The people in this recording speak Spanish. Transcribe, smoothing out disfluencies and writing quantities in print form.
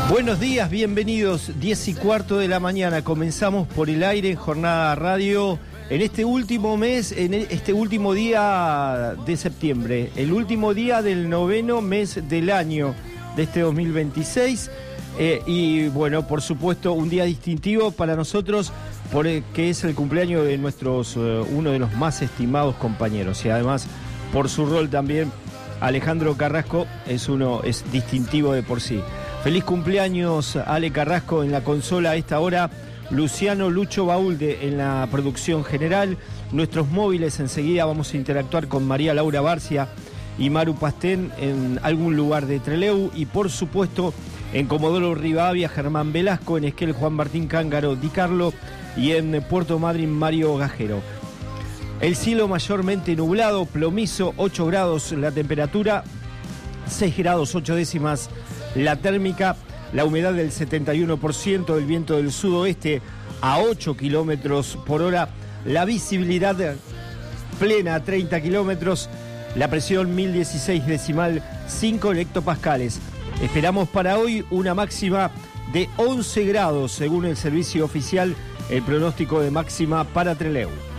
Buenos días, bienvenidos, 10:15 de la mañana, comenzamos por el aire en Jornada Radio, en este último mes, en este último día de septiembre, el último día del 9º mes del año de este 2026, y bueno, por supuesto, un día distintivo para nosotros, porque es el cumpleaños de uno de los más estimados compañeros, y además, por su rol también, Alejandro Carrasco es distintivo de por sí. Feliz cumpleaños, Ale Carrasco, en la consola a esta hora. Luciano Lucho Baulde en la producción general. Nuestros móviles, enseguida vamos a interactuar con María Laura Barcia y Maru Pastén en algún lugar de Trelew. Y por supuesto, en Comodoro Rivadavia, Germán Velasco, en Esquel, Juan Martín Cángaro, Di Carlo, y en Puerto Madryn, Mario Gajero. El cielo mayormente nublado, plomizo, 8 grados la temperatura, 6 grados 8 décimas la térmica, la humedad del 71%, el viento del sudoeste a 8 kilómetros por hora, la visibilidad plena a 30 kilómetros, la presión 1016,5 hectopascales. Esperamos para hoy una máxima de 11 grados, según el servicio oficial, el pronóstico de máxima para Trelew.